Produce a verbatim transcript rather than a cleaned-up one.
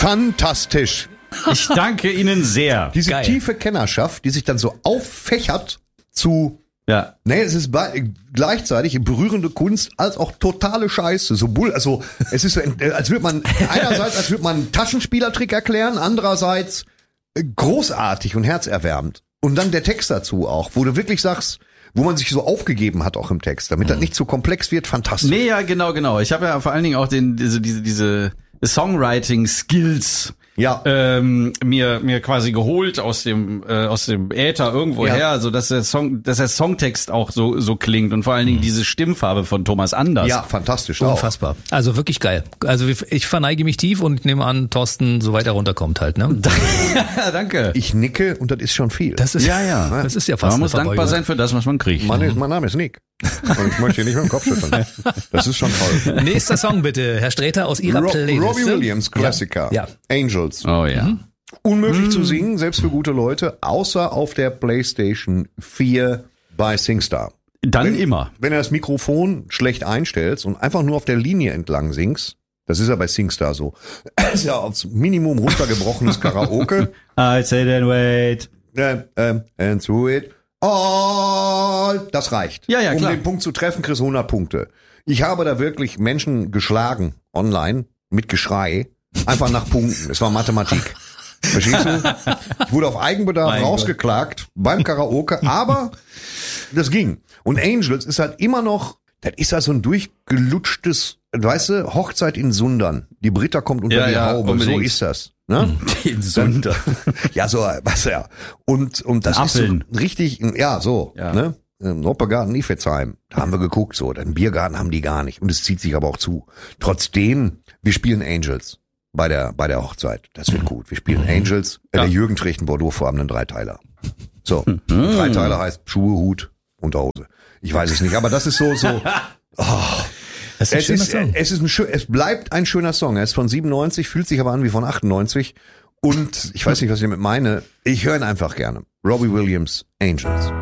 Fantastisch. Ich danke Ihnen sehr. Diese Geil. tiefe Kennerschaft, die sich dann so auffächert zu, Ja. nee, es ist bei, gleichzeitig berührende Kunst als auch totale Scheiße. So bull, also es ist so, als würde man einerseits, als würde man einen Taschenspielertrick erklären, andererseits äh, großartig und herzerwärmend. Und dann der Text dazu auch, wo du wirklich sagst, wo man sich so aufgegeben hat auch im Text, damit das nicht zu komplex wird, fantastisch. Nee, ja, genau, genau. Ich habe ja vor allen Dingen auch den, diese, diese, diese Songwriting-Skills Ja. ähm, mir mir quasi geholt aus dem äh, aus dem Äther irgendwo Ja. her, so dass der Song, dass der Songtext auch so so klingt und vor allen Dingen diese Stimmfarbe von Thomas Anders. Ja, fantastisch auch. Unfassbar. Also wirklich geil. Also ich verneige mich tief und nehme an, Thorsten, so weit er runterkommt halt, ne? Ja, danke. Ich nicke und das ist schon viel. Das ist, Ja, ja. Das ist ja fast Man muss eine dankbar Verbeugung. sein für das, was man kriegt. Mein, mein Name ist Nick. Und ich möchte hier nicht mit dem Kopf schütteln. Das ist schon toll. Nächster Song bitte, Herr Sträter, aus Ihrer Ro- Playlist. Robbie Williams, Klassiker. Ja. Angels. Oh ja. Unmöglich zu singen, selbst für gute Leute, außer auf der PlayStation vier bei SingStar. Dann Wenn- immer. Wenn du das Mikrofon schlecht einstellst und einfach nur auf der Linie entlang singst, das ist ja bei SingStar so, ist ja aufs Minimum runtergebrochenes Karaoke. I say then wait. Ähm, ähm, and through it all. Das reicht. Ja, ja, um klar. den Punkt zu treffen, kriegst du hundert Punkte. Ich habe da wirklich Menschen geschlagen online mit Geschrei, einfach nach Punkten. Es war Mathematik. Verstehst du? Ich wurde auf Eigenbedarf Mein rausgeklagt beim Karaoke, aber das ging. Und Angels ist halt immer noch, das ist halt so ein durchgelutschtes, weißt du, Hochzeit in Sundern. Die Britta kommt unter Ja, die ja, Haube. unbedingt. So ist das. Ne? Den Sünder. Ja, so, was ja. Und, und das Apfeln. ist so richtig, ja, so, Ja. ne? Im Noppegarten Ifelsheim, da haben wir geguckt, so, den Biergarten haben die gar nicht. Und es zieht sich aber auch zu. Trotzdem, wir spielen Angels bei der, bei der Hochzeit. Das wird gut. Wir spielen Angels. Äh, Ja. Der Jürgen trägt einen bordeauxfarbenen Dreiteiler. So, Dreiteiler heißt Schuhe, Hut, Unterhose. Ich weiß es nicht, aber das ist so, so, Das ist ein es schöner ist, Song. es ist ein schön, es bleibt ein schöner Song. Er ist von siebenundneunzig, fühlt sich aber an wie von achtundneunzig. Und ich weiß nicht, was ich damit meine. Ich höre ihn einfach gerne. Robbie Williams, Angels.